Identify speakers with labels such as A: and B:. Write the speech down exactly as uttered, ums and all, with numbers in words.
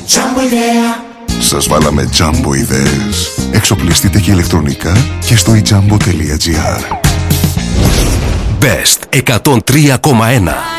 A: Jumbo ιδέα.
B: Σας βάλαμε Jumbo ιδέες. Εξοπλιστείτε και ηλεκτρονικά και στο e jumbo τελεία gr.
C: Best εκατόν τρία κόμμα ένα.